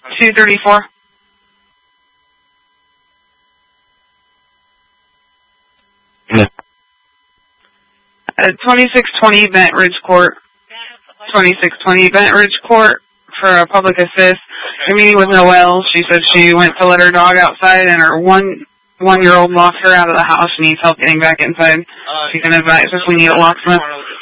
234. 2620 Bent Ridge Court. 2620 Bent Ridge Court for a public assist. You're meeting with Noelle. She said she went to let her dog outside and her one-year-old locked her out of the house. She needs help getting back inside. She can advise if we need a locksmith.